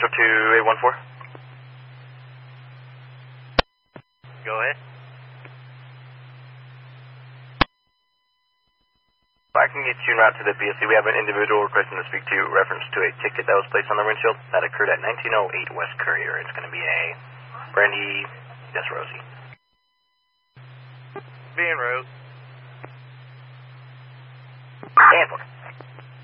2814. Go ahead. I can get you en route to the BSC. We have an individual requesting to speak to you reference to a ticket that was placed on the windshield that occurred at 1908 West Courier. It's going to be a Brandy Desrosi. Being Rose. And